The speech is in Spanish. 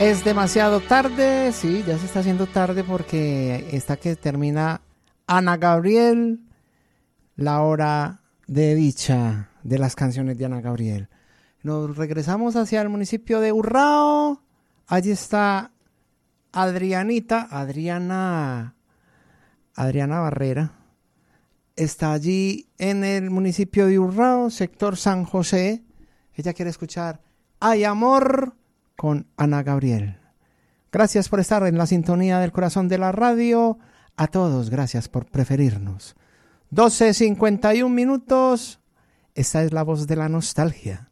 Es demasiado tarde, sí, ya se está haciendo tarde porque está que termina Ana Gabriel, la hora de dicha de las canciones de Ana Gabriel. Nos regresamos hacia el municipio de Urrao. Allí está Adriana Barrera. Está allí en el municipio de Urrao, sector San José. Ella quiere escuchar Hay Amor con Ana Gabriel. Gracias por estar en la sintonía del corazón de la radio. A todos, gracias por preferirnos. 12:51 minutos. Esta es la voz de la nostalgia.